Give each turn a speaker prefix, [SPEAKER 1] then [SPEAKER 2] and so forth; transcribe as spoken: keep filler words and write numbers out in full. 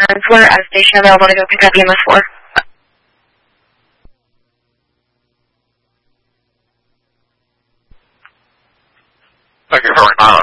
[SPEAKER 1] Hensler at station available to go pick up E M S four.
[SPEAKER 2] Thank you very much.